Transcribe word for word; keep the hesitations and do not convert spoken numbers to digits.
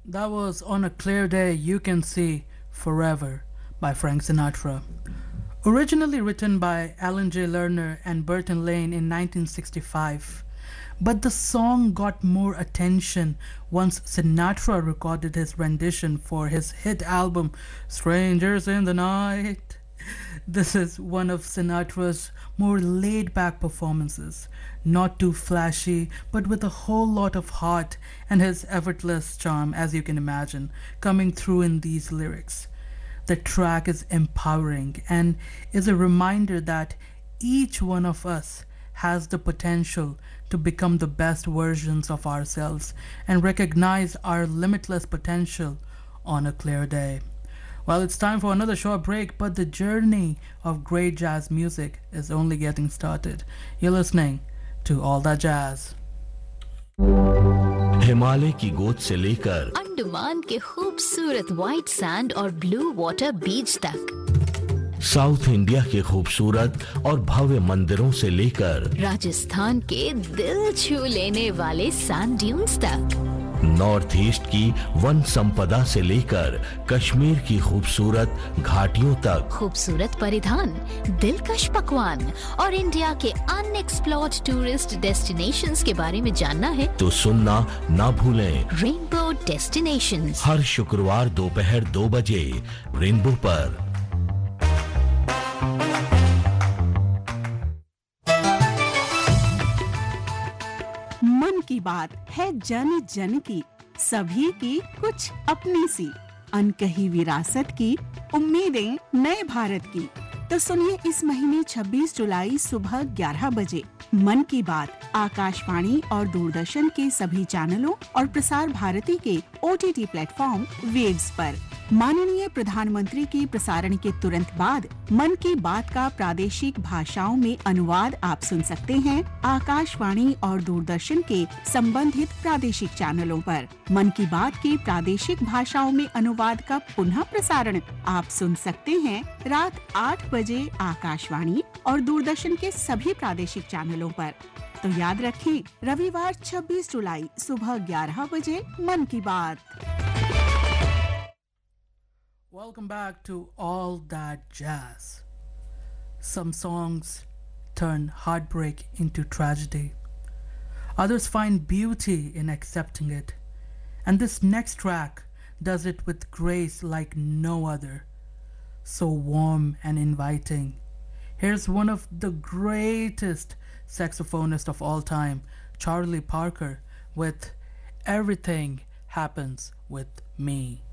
That was On a Clear Day You Can See Forever by Frank Sinatra. Originally written by Alan J. Lerner and Burton Lane in nineteen sixty-five, but the song got more attention once Sinatra recorded his rendition for his hit album Strangers in the Night. This is one of Sinatra's more laid-back performances, not too flashy, but with a whole lot of heart and his effortless charm, as you can imagine, coming through in these lyrics. The track is empowering and is a reminder that each one of us has the potential to become the best versions of ourselves and recognize our limitless potential on a clear day. Well, it's time for another short break, but the journey of great jazz music is only getting started. You're listening to All That Jazz. Himalaya की गोद से लेकर अंडमान के खूबसूरत white sand और blue water बीच तक, south India के खूबसूरत और भव्य मंदिरों से लेकर राजस्थान के दिल छू लेने वाले सैंड ड्यून्स तक, नॉर्थ ईस्ट की वन संपदा से लेकर कश्मीर की खूबसूरत घाटियों तक, खूबसूरत परिधान, दिलकश पकवान और इंडिया के अनएक्सप्लोर्ड टूरिस्ट डेस्टिनेशंस के बारे में जानना है तो सुनना ना भूलें रेनबो डेस्टिनेशंस, हर शुक्रवार दोपहर दो बजे रेनबो पर। मन की बात है जन जन की, सभी की कुछ अपनी सी, अनकही विरासत की, उम्मीदें नए भारत की। तो सुनिए इस महीने छब्बीस जुलाई सुबह ग्यारह बजे मन की बात आकाशवाणी और दूरदर्शन के सभी चैनलों और प्रसार भारती के ओटीटी प्लेटफॉर्म वेव्स पर। माननीय प्रधानमंत्री के प्रसारण के तुरंत बाद मन की बात का प्रादेशिक भाषाओं में अनुवाद आप सुन सकते हैं आकाशवाणी और दूरदर्शन के संबंधित प्रादेशिक चैनलों पर। मन की बात के प्रादेशिक भाषाओं में अनुवाद का पुनः प्रसारण आप सुन सकते हैं रात आठ बजे आकाशवाणी और दूरदर्शन के सभी प्रादेशिक चैनलों पर। तो याद रखें, रविवार छब्बीस जुलाई सुबह ग्यारह बजे मन की बात। Welcome back to All That Jazz. Some songs turn heartbreak into tragedy. Others find beauty in accepting it. And this next track does it with grace like no other. So warm and inviting. Here's one of the greatest saxophonists of all time, Charlie Parker, with Everything Happens With Me.